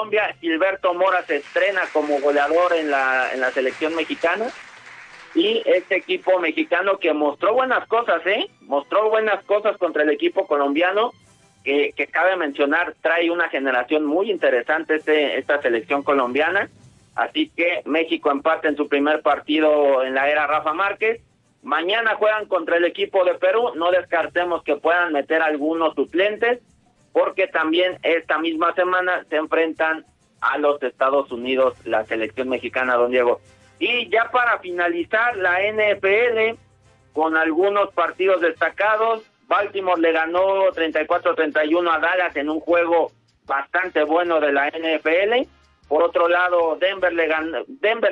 Colombia. Gilberto Mora se estrena como goleador en la selección mexicana. Y este equipo mexicano que mostró buenas cosas, mostró buenas cosas contra el equipo colombiano, que cabe mencionar, trae una generación muy interesante esta selección colombiana. Así que México empata en su primer partido en la era Rafa Márquez. Mañana juegan contra el equipo de Perú. No descartemos que puedan meter algunos suplentes, porque también esta misma semana se enfrentan a los Estados Unidos, la selección mexicana, don Diego. Y ya para finalizar, la NFL, con algunos partidos destacados. Baltimore le ganó 34-31 a Dallas en un juego bastante bueno de la NFL. Por otro lado, Denver le ganó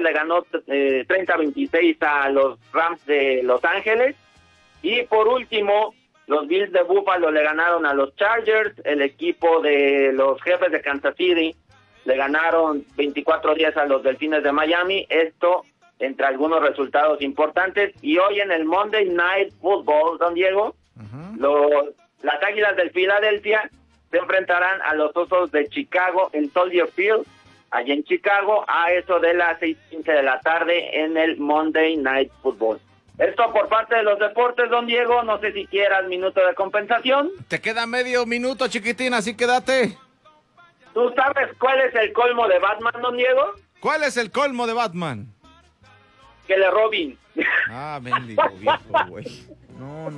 30-26 a los Rams de Los Ángeles. Y por último, los Bills de Buffalo le ganaron a los Chargers. El equipo de los Jefes de Kansas City le ganaron 24-10 a los Delfines de Miami. Esto entre algunos resultados importantes. Y hoy en el Monday Night Football, don Diego, las Águilas del Filadelfia se enfrentarán a los Osos de Chicago en Soldier Field, allá en Chicago, a eso de las 6:15 de la tarde en el Monday Night Football. Esto por parte de los deportes, don Diego. No sé si quieras minuto de compensación. Te queda medio minuto, chiquitín, así quédate. ¿Tú sabes cuál es el colmo de Batman, don Diego? ¿Cuál es el colmo de Batman? Que le Robin. Ah, mendigo viejo, güey. No.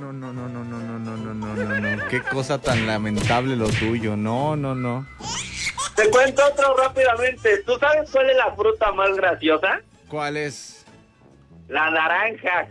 Qué cosa tan lamentable lo tuyo. No. Te cuento otro rápidamente. ¿Tú sabes cuál es la fruta más graciosa? ¿Cuál es? La naranja.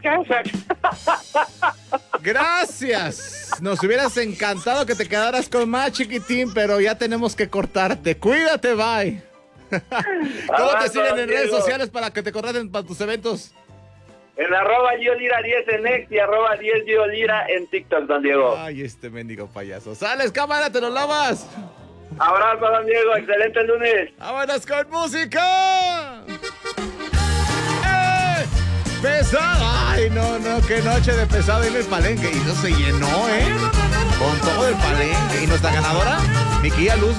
Gracias. Nos hubieras encantado que te quedaras con más, chiquitín, pero ya tenemos que cortarte. Cuídate, bye. ¿Cómo te siguen en redes sociales para que te contraten para tus eventos? En @GioLira10 en X y @10GioLira en TikTok, don Diego. Ay, este mendigo payaso. ¡Sales, cámara, te lo lavas! Abrazo, don Diego. Excelente lunes. ¡Vámonos con música! ¡Pesado! ¡Ay, no! ¡Qué noche de pesado en el palenque! Y eso se llenó, con todo el palenque. ¿Y nuestra ganadora? Mi Kia Luz